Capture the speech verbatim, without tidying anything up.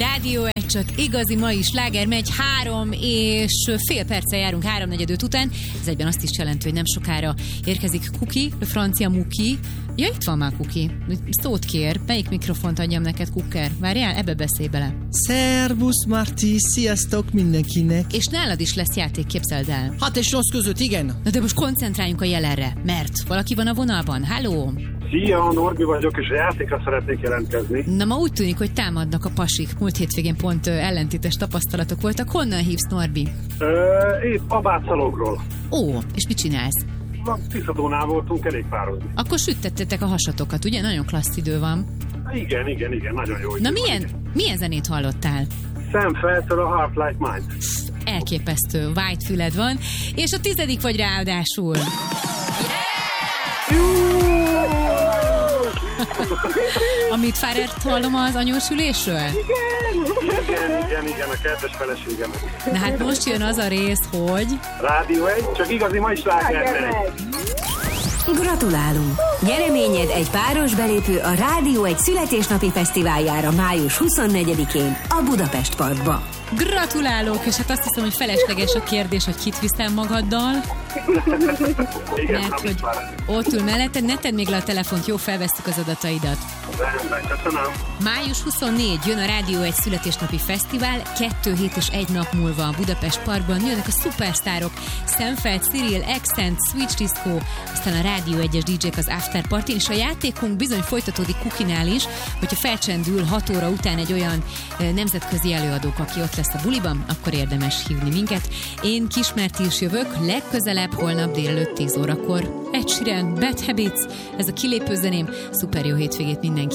Rádió egy csak igazi mai sláger megy, három és fél perccel járunk háromnegyed öt után. Ez egyben azt is jelenti, hogy nem sokára érkezik Kuki, a francia Muki. Ja, itt van már Kuki. Szót kér. Melyik mikrofont adjam neked, Kukker? Várjál, ebbe beszélj bele. Szervusz, Marti, sziasztok mindenkinek. És nálad is lesz játék, képzeld el. Hát és rossz között, igen. Na de most koncentráljunk a jelenre, mert valaki van a vonalban. Halló! Szia, Norbi vagyok, és a játékra szeretnék jelentkezni. Na ma úgy tűnik, hogy támadnak a pasik. Múlt hétvégén pont ö, ellentétes tapasztalatok voltak. Honnan hívsz, Norbi? Ö, épp Abátszalogról. Ó, és mit csinálsz? Tiszadónál voltunk kerékpározni. Akkor süttettétek a hasatokat, ugye? Nagyon klassz idő van. Igen, igen, igen, nagyon jó. Na milyen, milyen zenét hallottál? Sam Feltől a Heart Like Mine. Elképesztő, white füled van. És a tizedik vagy ráadásul. Amit Fárert hallom az anyósülésről? Igen, igen, igen, igen, a kedves feleségem. Na hát most jön az a rész, hogy... Rádió egy, csak igazi mai sláger megy. Gratulálunk! Nyereményed egy páros belépő a Rádió egy születésnapi fesztiváljára május huszonnegyedikén a Budapest Parkba. Gratulálok, és hát azt hiszem, hogy felesleges a kérdés, hogy kit viszel magaddal. Igen, Mert hogy ott ül melletted, ne tedd még le a telefont, jó, felvesztük az adataidat. Rendben, köszönöm. május huszonnégy jön a Rádió egy születésnapi fesztivál, kettő hét és egy nap múlva a Budapest Parkban jönnek a szupersztárok, Szemfeld, Cyril, Accent, Switch Disco, aztán a Rádió egyes dé jék az After Party, és a játékunk bizony folytatódik Kukinál is, hogyha felcsendül hat óra után egy olyan nemzetközi előadók, aki ott lesz a buliban, akkor érdemes hívni minket. Én Kismerti is jövök, legközelebb holnap délelőtt tíz órakor. Ed Sheeran, Bad Habits, ez a kilépő zeném. Szuper jó hétvégét mindenki.